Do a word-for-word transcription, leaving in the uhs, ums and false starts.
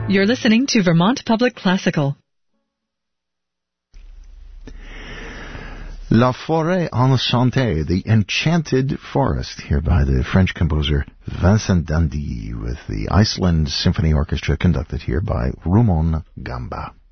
You're listening to Vermont Public Classical. La Forêt Enchantée, the Enchanted Forest, here by the French composer Vincent Dandy, with the Iceland Symphony Orchestra, conducted here by Rumon Gamba.